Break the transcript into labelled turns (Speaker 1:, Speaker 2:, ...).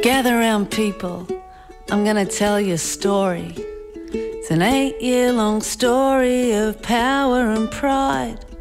Speaker 1: Gather round, people, I'm gonna tell you a story. It's an 8-year-long story of power and pride.